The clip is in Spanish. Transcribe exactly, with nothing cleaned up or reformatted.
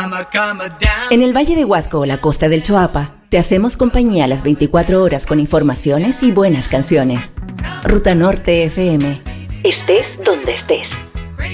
En el Valle de Huasco o la costa del Choapa, te hacemos compañía a las veinticuatro horas con informaciones y buenas canciones. Ruta Norte F M. Estés donde estés.